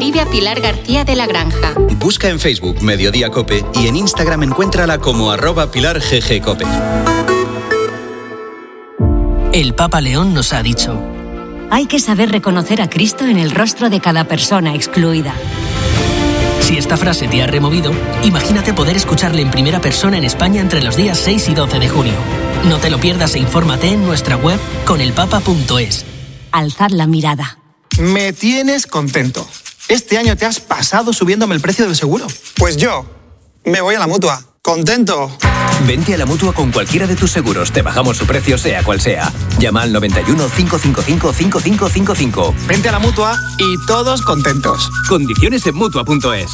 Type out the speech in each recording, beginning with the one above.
Escribe a Pilar García de la Granja. Busca en Facebook Mediodía COPE y en Instagram encuéntrala como @PilarGGCope. El Papa León nos ha dicho: hay que saber reconocer a Cristo en el rostro de cada persona excluida. Si esta frase te ha removido, imagínate poder escucharle en primera persona en España entre los días 6 y 12 de junio. No te lo pierdas e infórmate en nuestra web conelpapa.es. Alzad la mirada. Me tienes contento. Este año te has pasado subiéndome el precio del seguro. Pues yo me voy a la Mutua. ¡Contento! Vente a la Mutua con cualquiera de tus seguros. Te bajamos su precio sea cual sea. Llama al 91 555 5555. Vente a la Mutua y todos contentos. Condiciones en Mutua.es.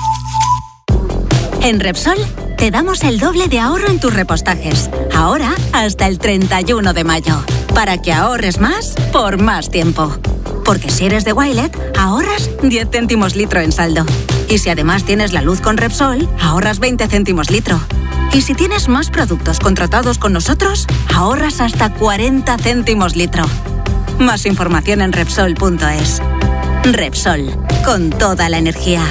En Repsol te damos el doble de ahorro en tus repostajes. Ahora hasta el 31 de mayo. Para que ahorres más por más tiempo. Porque si eres de Wilet, ahorras 10 céntimos litro en saldo. Y si además tienes la luz con Repsol, ahorras 20 céntimos litro. Y si tienes más productos contratados con nosotros, ahorras hasta 40 céntimos litro. Más información en Repsol.es. Repsol, con toda la energía.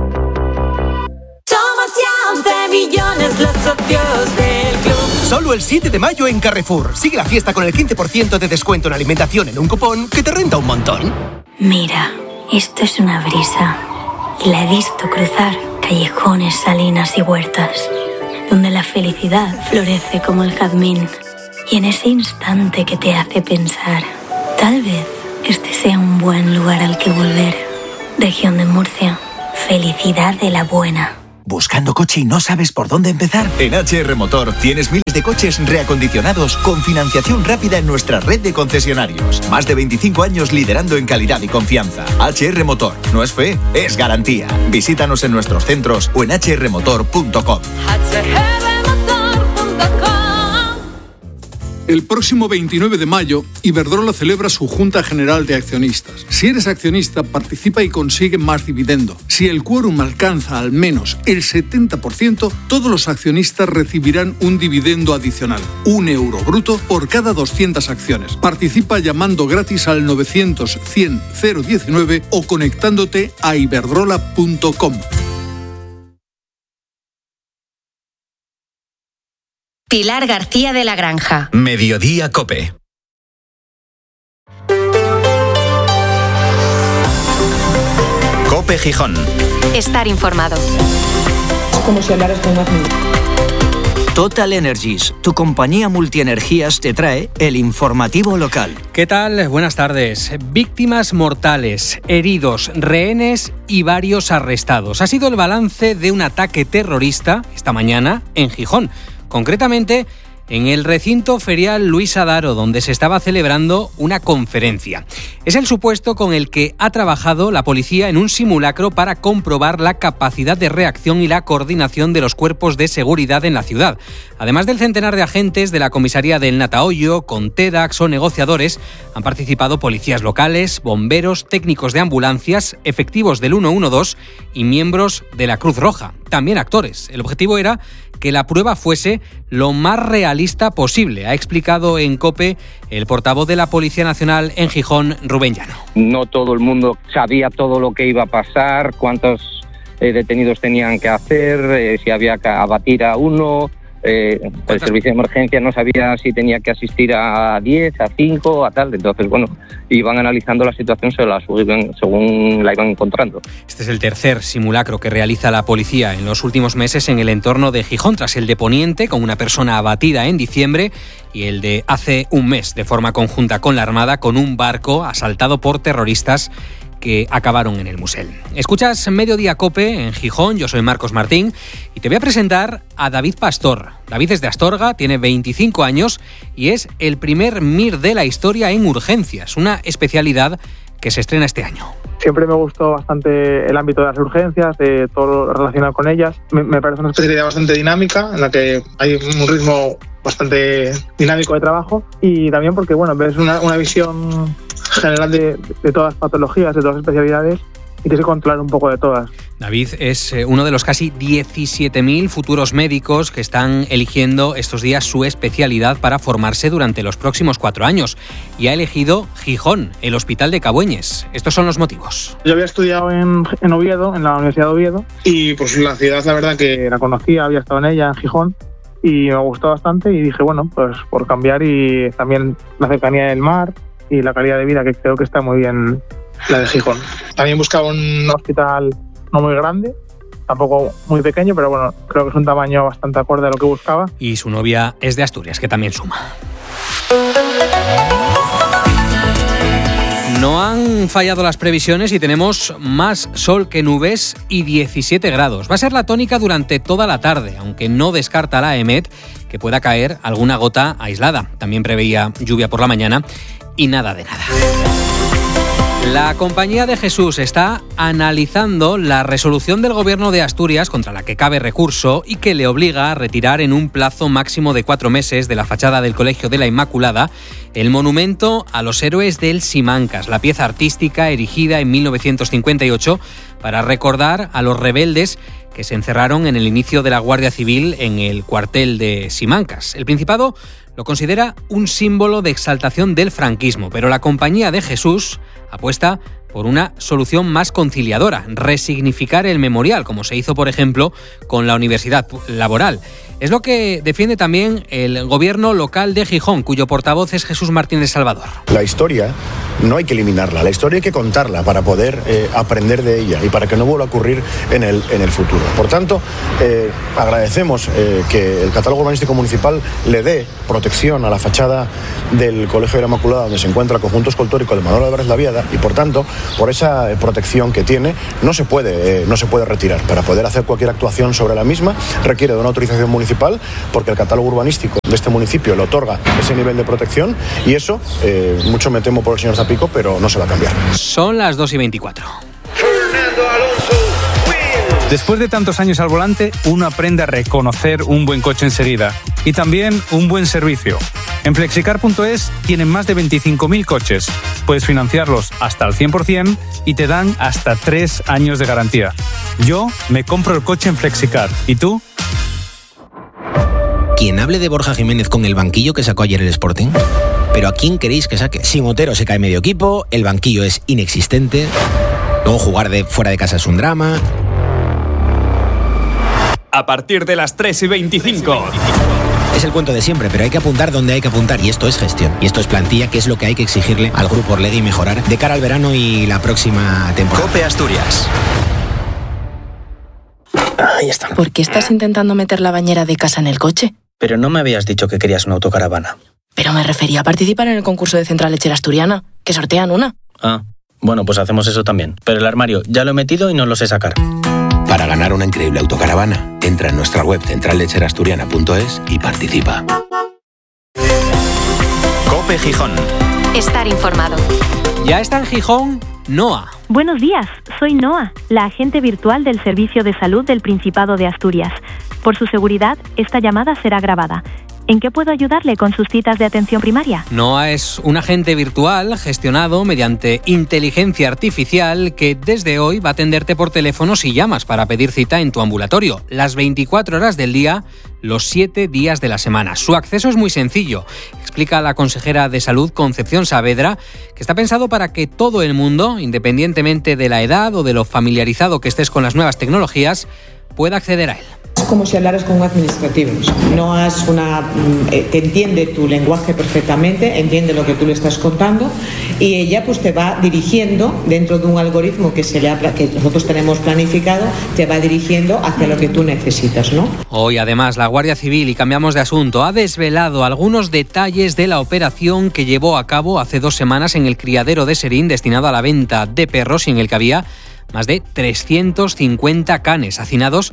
Somos ya 11 millones los socios del club. Solo el 7 de mayo en Carrefour. Sigue la fiesta con el 15% de descuento en alimentación en un cupón que te renta un montón. Mira, esto es una brisa. Y la he visto cruzar callejones, salinas y huertas, donde la felicidad florece como el jazmín. Y en ese instante que te hace pensar, tal vez este sea un buen lugar al que volver. Región de Murcia, felicidad de la buena. ¿Buscando coche y no sabes por dónde empezar? En HR Motor tienes miles de coches reacondicionados con financiación rápida en nuestra red de concesionarios. Más de 25 años liderando en calidad y confianza. HR Motor. No es fe, es garantía. Visítanos en nuestros centros o en hrmotor.com. El próximo 29 de mayo, Iberdrola celebra su Junta General de Accionistas. Si eres accionista, participa y consigue más dividendo. Si el quórum alcanza al menos el 70%, todos los accionistas recibirán un dividendo adicional, €1 bruto por cada 200 acciones. Participa llamando gratis al 900 100 019 o conectándote a iberdrola.com. Pilar García de la Granja. Mediodía COPE. COPE Gijón. Estar informado. Es como si hablaras con un amigo. Total Energies, tu compañía multienergías, te trae el informativo local. ¿Qué tal? Buenas tardes. Víctimas mortales, heridos, rehenes y varios arrestados. Ha sido el balance de un ataque terrorista esta mañana en Gijón. Concretamente, en el recinto ferial Luis Adaro, donde se estaba celebrando una conferencia. Es el supuesto con el que ha trabajado la policía en un simulacro para comprobar la capacidad de reacción y la coordinación de los cuerpos de seguridad en la ciudad. Además del centenar de agentes de la comisaría del Natahoyo, con TEDx o negociadores, han participado policías locales, bomberos, técnicos de ambulancias, efectivos del 112 y miembros de la Cruz Roja. También actores. El objetivo era que la prueba fuese lo más realista posible, ha explicado en COPE el portavoz de la Policía Nacional en Gijón, Rubén Llano. No todo el mundo sabía todo lo que iba a pasar, cuántos detenidos tenían que hacer, si había que abatir a uno. El servicio de emergencia no sabía si tenía que asistir a 10, a 5, a tal. Entonces, iban analizando la situación según la iban encontrando. Este es el tercer simulacro que realiza la policía en los últimos meses en el entorno de Gijón, tras el de Poniente, con una persona abatida en diciembre, y el de hace un mes, de forma conjunta con la Armada, con un barco asaltado por terroristas que acabaron en el Musel. Escuchas Mediodía COPE en Gijón, yo soy Marcos Martín y te voy a presentar a David Pastor. David es de Astorga, tiene 25 años y es el primer MIR de la historia en urgencias, una especialidad que se estrena este año. Siempre me gustó bastante el ámbito de las urgencias, de todo lo relacionado con ellas. Me parece una especialidad bastante dinámica, en la que hay un ritmo bastante dinámico de trabajo, y también porque ves una visión general de todas las patologías, de todas las especialidades, y tienes que controlar un poco de todas. David es uno de los casi 17.000 futuros médicos que están eligiendo estos días su especialidad para formarse durante los próximos 4 años. Y ha elegido Gijón, el Hospital de Cabueñes. Estos son los motivos. Yo había estudiado en Oviedo, en la Universidad de Oviedo, y pues la ciudad, la verdad que la conocía, había estado en ella, en Gijón, y me gustó bastante y dije, bueno, pues por cambiar, y también la cercanía del mar y la calidad de vida, que creo que está muy bien la de Gijón. También buscaba un hospital no muy grande, tampoco muy pequeño, pero bueno, creo que es un tamaño bastante acorde a lo que buscaba. Y su novia es de Asturias, que también suma. No han fallado las previsiones y tenemos más sol que nubes y 17 grados. Va a ser la tónica durante toda la tarde, aunque no descarta la EMET que pueda caer alguna gota aislada. También preveía lluvia por la mañana y nada de nada. La Compañía de Jesús está analizando la resolución del Gobierno de Asturias contra la que cabe recurso y que le obliga a retirar en un plazo máximo de 4 meses de la fachada del Colegio de la Inmaculada el monumento a los héroes del Simancas, la pieza artística erigida en 1958 para recordar a los rebeldes que se encerraron en el inicio de la Guardia Civil en el cuartel de Simancas. El Principado lo considera un símbolo de exaltación del franquismo, pero la Compañía de Jesús apuesta por una solución más conciliadora, resignificar el memorial, como se hizo, por ejemplo, con la Universidad Laboral. Es lo que defiende también el gobierno local de Gijón, cuyo portavoz es Jesús Martínez Salvador. La historia no hay que eliminarla, la historia hay que contarla para poder aprender de ella y para que no vuelva a ocurrir en el futuro. Por tanto, agradecemos que el catálogo urbanístico municipal le dé protección a la fachada del Colegio de la Inmaculada, donde se encuentra el conjunto escultórico de Manuel Álvarez Laviada, y por tanto, por esa protección que tiene, no se puede retirar. Para poder hacer cualquier actuación sobre la misma requiere de una autorización municipal, porque el catálogo urbanístico de este municipio le otorga ese nivel de protección, y eso, mucho me temo por el señor Zapico, pero no se va a cambiar. Son las 2:24. Después de tantos años al volante, uno aprende a reconocer un buen coche enseguida y también un buen servicio. En Flexicar.es tienen más de 25.000 coches. Puedes financiarlos hasta el 100% y te dan hasta 3 años de garantía. Yo me compro el coche en Flexicar. ¿Y tú? Quien hable de Borja Jiménez con el banquillo que sacó ayer el Sporting. ¿Pero a quién queréis que saque? Sin Otero se cae medio equipo, el banquillo es inexistente, luego jugar fuera de casa es un drama. A partir de las 3:25. Es el cuento de siempre, pero hay que apuntar donde hay que apuntar, y esto es gestión, y esto es plantilla, que es lo que hay que exigirle al Grupo Orlegui y mejorar de cara al verano y la próxima temporada. COPE Asturias. Ahí está. ¿Por qué estás intentando meter la bañera de casa en el coche? Pero no me habías dicho que querías una autocaravana. Pero me refería a participar en el concurso de Central Lechera Asturiana, que sortean una. Ah, bueno, pues hacemos eso también. Pero el armario ya lo he metido y no lo sé sacar. Para ganar una increíble autocaravana, entra en nuestra web centrallecherasturiana.es y participa. COPE Gijón. Estar informado. Ya está en Gijón Noa. Buenos días, soy Noa, la agente virtual del Servicio de Salud del Principado de Asturias. Por su seguridad, esta llamada será grabada. ¿En qué puedo ayudarle con sus citas de atención primaria? Noa es un agente virtual gestionado mediante inteligencia artificial que desde hoy va a atenderte por teléfono si llamas para pedir cita en tu ambulatorio, las 24 horas del día, los 7 días de la semana. Su acceso es muy sencillo, explica la consejera de Salud Concepción Saavedra, que está pensado para que todo el mundo, independientemente de la edad o de lo familiarizado que estés con las nuevas tecnologías, pueda acceder a él. Es como si hablaras con un administrativo. No es te entiende tu lenguaje perfectamente, entiende lo que tú le estás contando, y ella pues te va dirigiendo dentro de un algoritmo que nosotros tenemos planificado, te va dirigiendo hacia lo que tú necesitas, ¿no? Hoy, además, la Guardia Civil, y cambiamos de asunto, ha desvelado algunos detalles de la operación que llevó a cabo hace 2 semanas en el criadero de Serín, destinado a la venta de perros, y en el que había más de 350 canes hacinados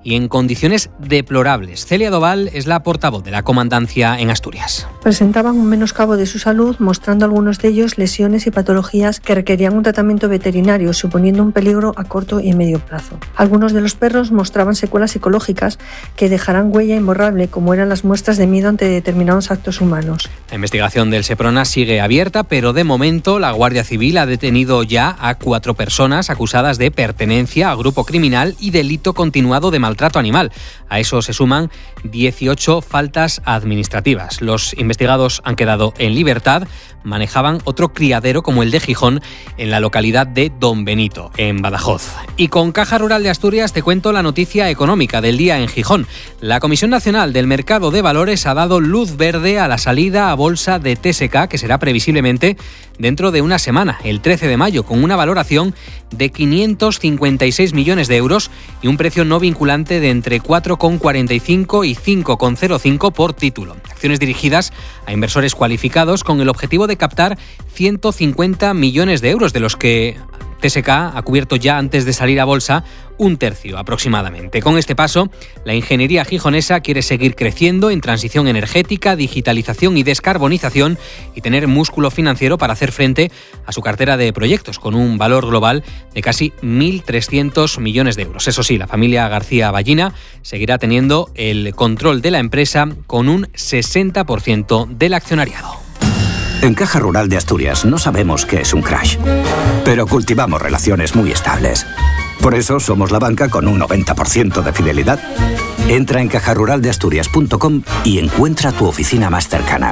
y en condiciones deplorables. Celia Doval es la portavoz de la comandancia en Asturias. Presentaban un menoscabo de su salud, mostrando algunos de ellos lesiones y patologías que requerían un tratamiento veterinario, suponiendo un peligro a corto y medio plazo. Algunos de los perros mostraban secuelas psicológicas que dejarán huella imborrable, como eran las muestras de miedo ante determinados actos humanos. La investigación del Seprona sigue abierta, pero de momento la Guardia Civil ha detenido ya a 4 personas acusadas de pertenencia a grupo criminal y delito continuado de maltrato animal. A eso se suman 18 faltas administrativas. Los investigados han quedado en libertad. Manejaban otro criadero como el de Gijón en la localidad de Don Benito, en Badajoz. Y con Caja Rural de Asturias te cuento la noticia económica del día en Gijón. La Comisión Nacional del Mercado de Valores ha dado luz verde a la salida a bolsa de TSK, que será previsiblemente dentro de una semana, el 13 de mayo, con una valoración de 556 millones de euros y un precio no vinculante de entre 4,45 y 5,05 por título. Acciones dirigidas a inversores cualificados con el objetivo de captar 150 millones de euros, de los que TSK ha cubierto ya antes de salir a bolsa un tercio aproximadamente. Con este paso, la ingeniería gijonesa quiere seguir creciendo en transición energética, digitalización y descarbonización y tener músculo financiero para hacer frente a su cartera de proyectos, con un valor global de casi 1.300 millones de euros. Eso sí, la familia García Ballina seguirá teniendo el control de la empresa con un 60% del accionariado. En Caja Rural de Asturias no sabemos qué es un crash, pero cultivamos relaciones muy estables. Por eso somos la banca con un 90% de fidelidad. Entra en cajaruraldeasturias.com y encuentra tu oficina más cercana.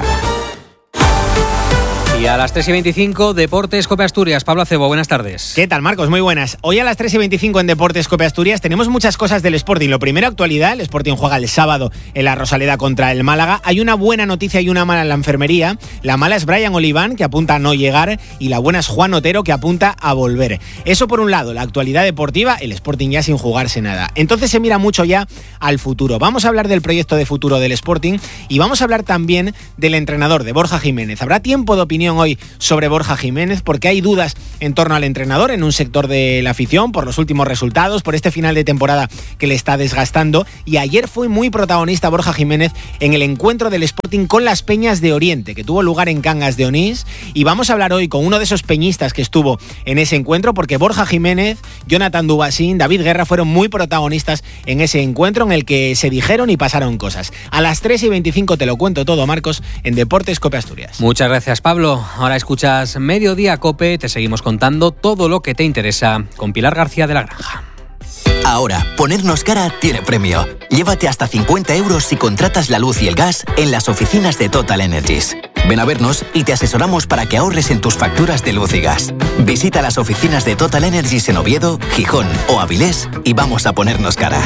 Y a las 3:25, Deportes Cope Asturias. Pablo Acebo, buenas tardes. ¿Qué tal, Marcos? Muy buenas. Hoy a las 3:25 en Deportes Cope Asturias tenemos muchas cosas del Sporting. Lo primero, actualidad. El Sporting juega el sábado en la Rosaleda contra el Málaga. Hay una buena noticia y una mala en la enfermería. La mala es Brian Oliván, que apunta a no llegar, y la buena es Juan Otero, que apunta a volver. Eso por un lado, la actualidad deportiva, el Sporting ya sin jugarse nada. Entonces se mira mucho ya al futuro. Vamos a hablar del proyecto de futuro del Sporting y vamos a hablar también del entrenador, de Borja Jiménez. Habrá tiempo de opinión hoy sobre Borja Jiménez porque hay dudas en torno al entrenador en un sector de la afición por los últimos resultados, por este final de temporada que le está desgastando, y ayer fue muy protagonista Borja Jiménez en el encuentro del Sporting con las Peñas de Oriente, que tuvo lugar en Cangas de Onís, y vamos a hablar hoy con uno de esos peñistas que estuvo en ese encuentro porque Borja Jiménez, Jonathan Dubasín, David Guerra fueron muy protagonistas en ese encuentro en el que se dijeron y pasaron cosas. A las 3:25 te lo cuento todo, Marcos, en Deportes Cope Asturias. Muchas gracias, Pablo. Ahora escuchas Mediodía Cope, te seguimos contando todo lo que te interesa con Pilar García de la Granja. Ahora, ponernos cara tiene premio. Llévate hasta 50 euros si contratas la luz y el gas en las oficinas de Total Energies. Ven a vernos y te asesoramos para que ahorres en tus facturas de luz y gas. Visita las oficinas de Total Energies en Oviedo, Gijón o Avilés y vamos a ponernos cara.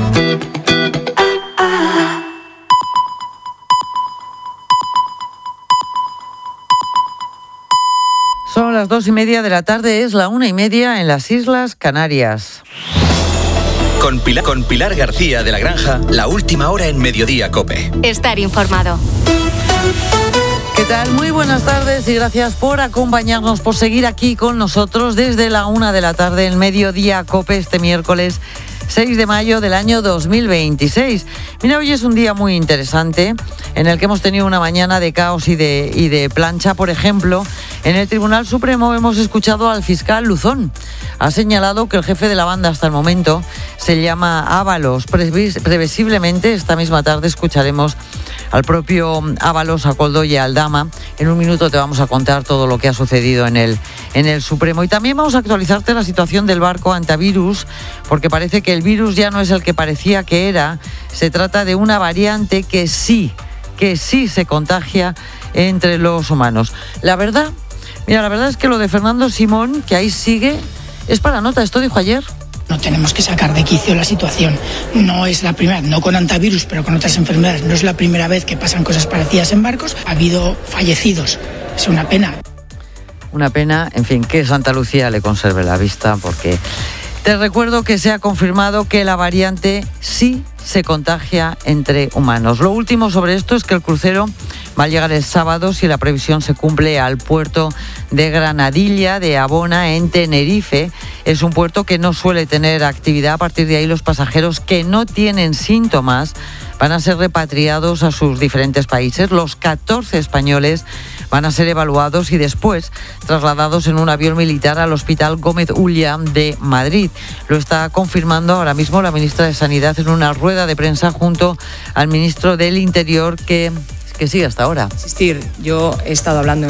Son las 2:30 de la tarde, es la 1:30 en las Islas Canarias. Con Pilar García de la Granja, la última hora en Mediodía Cope. Estar informado. ¿Qué tal? Muy buenas tardes y gracias por acompañarnos, por seguir aquí con nosotros desde la 1 de la tarde en Mediodía Cope este miércoles 6 de mayo del año 2026. Mira, hoy es un día muy interesante en el que hemos tenido una mañana de caos y de plancha. Por ejemplo, en el Tribunal Supremo hemos escuchado al fiscal Luzón. Ha señalado que el jefe de la banda hasta el momento se llama Ábalos. Previsiblemente esta misma tarde escucharemos al propio Ábalos, a Koldo y a Aldama. En un minuto te vamos a contar todo lo que ha sucedido en el Supremo. Y también vamos a actualizarte la situación del barco antivirus, porque parece que el virus ya no es el que parecía que era. Se trata de una variante que sí se contagia entre los humanos. La verdad es que lo de Fernando Simón, que ahí sigue, es para nota. Esto dijo ayer. No tenemos que sacar de quicio la situación. No es la primera, no con antivirus, pero con otras enfermedades. No es la primera vez que pasan cosas parecidas en barcos. Ha habido fallecidos. Es una pena. Una pena, en fin, que Santa Lucía le conserve la vista, porque te recuerdo que se ha confirmado que la variante sí se contagia entre humanos. Lo último sobre esto es que el crucero va a llegar el sábado, si la previsión se cumple, al puerto de Granadilla de Abona, en Tenerife, es un puerto que no suele tener actividad. A partir de ahí, los pasajeros que no tienen síntomas van a ser repatriados a sus diferentes países. Los 14 españoles van a ser evaluados y después trasladados en un avión militar al Hospital Gómez Ulla de Madrid. Lo está confirmando ahora mismo la ministra de Sanidad en una rueda de prensa junto al ministro del Interior que sigue hasta ahora. Yo he estado hablando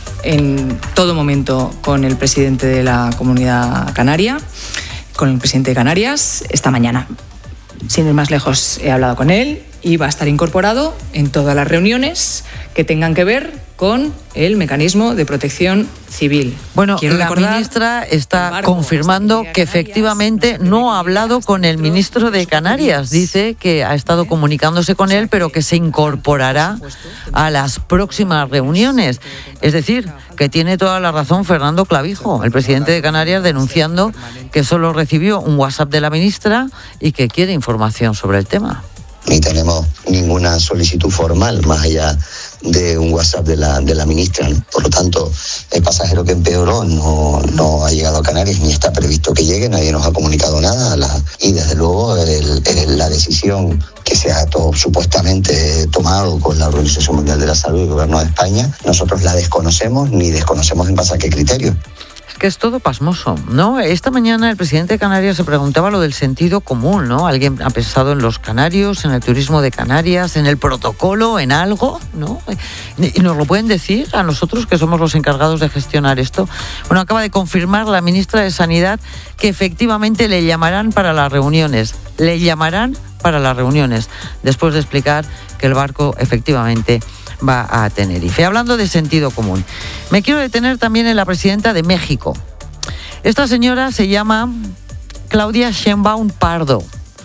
en todo momento con el presidente de la Comunidad Canaria, con el presidente de Canarias, esta mañana. Sin ir más lejos, he hablado con él y va a estar incorporado en todas las reuniones que tengan que ver con el mecanismo de protección civil. Bueno, la ministra está confirmando que efectivamente no ha hablado con el ministro de Canarias. Dice que ha estado comunicándose con él, pero que se incorporará a las próximas reuniones. Es decir, que tiene toda la razón Fernando Clavijo, el presidente de Canarias, denunciando que solo recibió un WhatsApp de la ministra y que quiere información sobre el tema. Ni tenemos ninguna solicitud formal más allá de un WhatsApp de la ministra. Por lo tanto, el pasajero que empeoró no ha llegado a Canarias ni está previsto que llegue, nadie nos ha comunicado nada y desde luego la decisión que se ha supuestamente tomado con la Organización Mundial de la Salud y el Gobierno de España, nosotros la desconocemos ni desconocemos en base a qué criterio. Que es todo pasmoso, ¿no? Esta mañana el presidente de Canarias se preguntaba lo del sentido común, ¿no? ¿Alguien ha pensado en los canarios, en el turismo de Canarias, en el protocolo, en algo, ¿no? ¿Y nos lo pueden decir a nosotros, que somos los encargados de gestionar esto? Bueno, acaba de confirmar la ministra de Sanidad que efectivamente le llamarán para las reuniones. Le llamarán para las reuniones, después de explicar que el barco efectivamente va a Tenerife. Hablando de sentido común, me quiero detener también en la presidenta de México. Esta señora se llama Claudia Sheinbaum Pardo.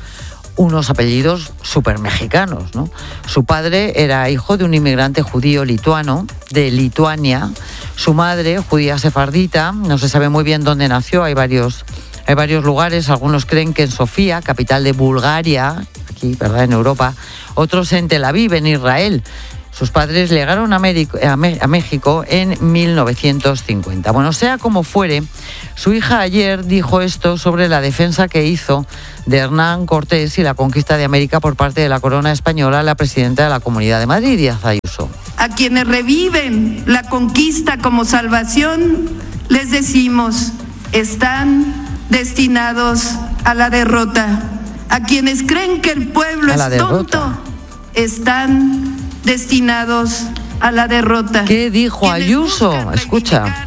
Unos apellidos súper mexicanos, ¿no? Su padre era hijo de un inmigrante judío lituano, de Lituania. Su madre, judía sefardita, no se sabe muy bien dónde nació, hay varios lugares. Algunos creen que en Sofía, capital de Bulgaria, aquí, ¿verdad?, en Europa. Otros en Tel Aviv, en Israel. Sus padres llegaron a México en 1950. Bueno, sea como fuere, su hija ayer dijo esto sobre la defensa que hizo de Hernán Cortés y la conquista de América por parte de la corona española, la presidenta de la Comunidad de Madrid, Díaz Ayuso. A quienes reviven la conquista como salvación, les decimos, están destinados a la derrota. A quienes creen que el pueblo es tonto, están destinados a la derrota. ¿Qué dijo Ayuso? Escucha.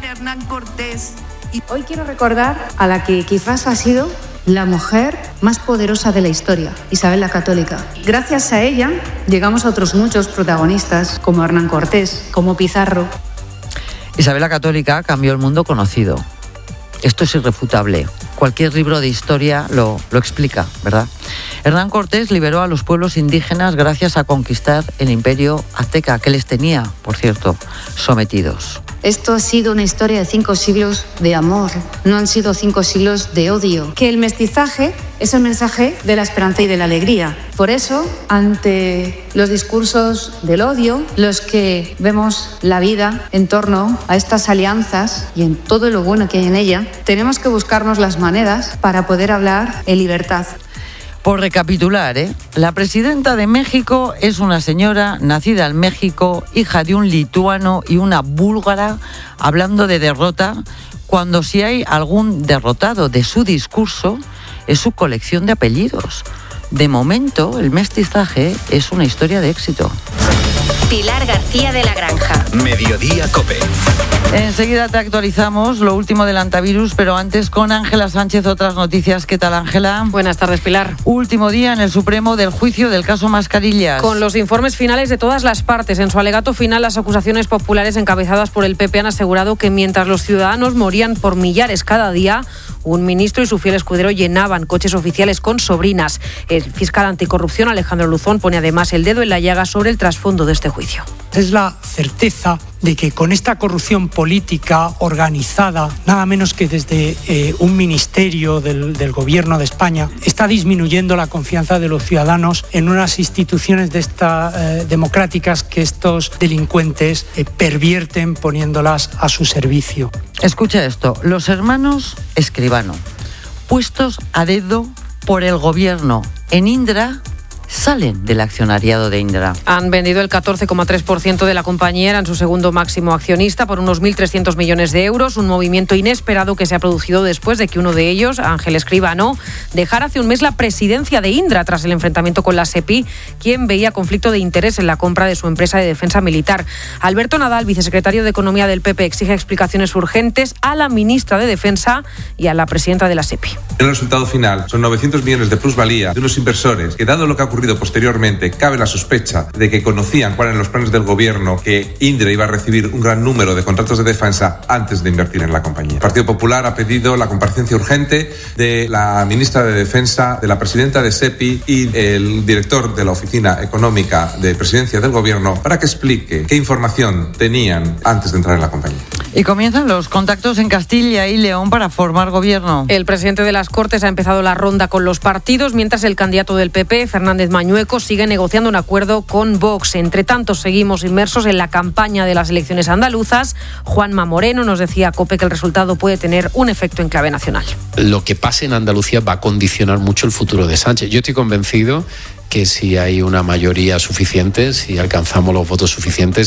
Hoy quiero recordar a la que quizás ha sido la mujer más poderosa de la historia, Isabel la Católica. Gracias a ella llegamos a otros muchos protagonistas como Hernán Cortés, como Pizarro. Isabel la Católica cambió el mundo conocido. Esto es irrefutable. Cualquier libro de historia lo explica, ¿verdad? Hernán Cortés liberó a los pueblos indígenas gracias a conquistar el imperio azteca, que les tenía, por cierto, sometidos. Esto ha sido una historia de 5 siglos de amor, no han sido 5 siglos de odio. Que el mestizaje es el mensaje de la esperanza y de la alegría. Por eso, ante los discursos del odio, los que vemos la vida en torno a estas alianzas y en todo lo bueno que hay en ella, tenemos que buscarnos las maneras para poder hablar en libertad. Por recapitular, la presidenta de México es una señora nacida en México, hija de un lituano y una búlgara, hablando de derrota, cuando si hay algún derrotado de su discurso es su colección de apellidos. De momento, el mestizaje es una historia de éxito. Pilar García de la Granja. Mediodía COPE. Enseguida te actualizamos lo último del antivirus, pero antes con Ángela Sánchez otras noticias. ¿Qué tal, Ángela? Buenas tardes, Pilar. Último día en el Supremo del juicio del caso Mascarillas. Con los informes finales de todas las partes. En su alegato final, las acusaciones populares encabezadas por el PP han asegurado que mientras los ciudadanos morían por millares cada día, un ministro y su fiel escudero llenaban coches oficiales con sobrinas. El fiscal anticorrupción, Alejandro Luzón, pone además el dedo en la llaga sobre el trasfondo de este juicio. Es la certeza de que con esta corrupción política organizada, nada menos que desde un ministerio del gobierno de España, está disminuyendo la confianza de los ciudadanos en unas instituciones democráticas que estos delincuentes pervierten poniéndolas a su servicio. Escucha esto, los hermanos Escribano, puestos a dedo por el gobierno en Indra, salen del accionariado de Indra. Han vendido el 14,3% de la compañía, eran su segundo máximo accionista, por unos 1.300 millones de euros, un movimiento inesperado que se ha producido después de que uno de ellos, Ángel Escribano, dejara hace un mes la presidencia de Indra tras el enfrentamiento con la SEPI, quien veía conflicto de interés en la compra de su empresa de defensa militar. Alberto Nadal, vicesecretario de Economía del PP, exige explicaciones urgentes a la ministra de Defensa y a la presidenta de la SEPI. El resultado final son 900 millones de plusvalía de unos inversores que, dado lo que ha ocurrido posteriormente, cabe la sospecha de que conocían cuáles eran los planes del gobierno, que Indra iba a recibir un gran número de contratos de defensa antes de invertir en la compañía. El Partido Popular ha pedido la comparecencia urgente de la ministra de Defensa, de la presidenta de SEPI y el director de la Oficina Económica de Presidencia del Gobierno para que explique qué información tenían antes de entrar en la compañía. Y comienzan los contactos en Castilla y León para formar gobierno. El presidente de las Cortes ha empezado la ronda con los partidos, mientras el candidato del PP, Fernández Mañueco, sigue negociando un acuerdo con Vox. Entre tanto, seguimos inmersos en la campaña de las elecciones andaluzas. Juanma Moreno nos decía a COPE que el resultado puede tener un efecto en clave nacional. Lo que pase en Andalucía va a condicionar mucho el futuro de Sánchez. Yo estoy convencido que si hay una mayoría suficiente, si alcanzamos los votos suficientes,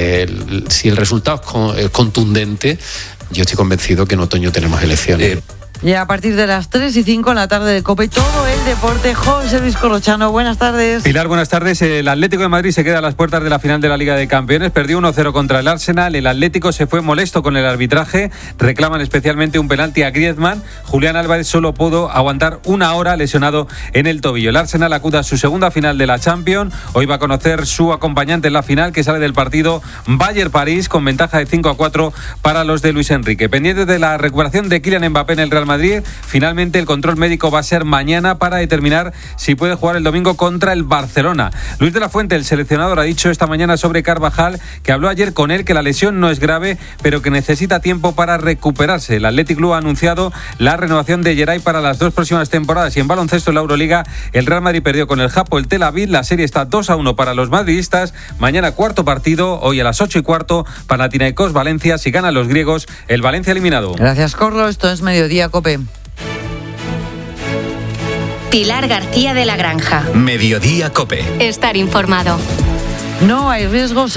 si el resultado es contundente, yo estoy convencido que en otoño tenemos elecciones. Y a partir de las 3 y 5 en la tarde de COPE, todo el deporte. José Luis Corrochano, buenas tardes. Pilar, buenas tardes. El Atlético de Madrid se queda a las puertas de la final de la Liga de Campeones. Perdió 1-0 contra el Arsenal. El Atlético se fue molesto con el arbitraje. Reclaman especialmente un penalti a Griezmann. Julián Álvarez solo pudo aguantar una hora lesionado en el tobillo. El Arsenal acude a su segunda final de la Champions. Hoy va a conocer su acompañante en la final, que sale del partido Bayern-París con ventaja de 5-4 para los de Luis Enrique. Pendientes de la recuperación de Kylian Mbappé en el Real Madrid. Finalmente el control médico va a ser mañana para determinar si puede jugar el domingo contra el Barcelona. Luis de la Fuente, el seleccionador, ha dicho esta mañana sobre Carvajal, que habló ayer con él, que la lesión no es grave, pero que necesita tiempo para recuperarse. El Athletic Club ha anunciado la renovación de Geray para las 2 próximas temporadas. Y en baloncesto en la Euroliga, el Real Madrid perdió con el Hapoel Tel Aviv. La serie está 2-1 para los madridistas. Mañana cuarto partido, hoy a las 8:15, Panathinaikos Valencia. Si ganan los griegos, el Valencia eliminado. Gracias, Corro. Esto es Mediodía COPE. Pilar García de la Granja. Mediodía COPE. Estar informado. No hay riesgos.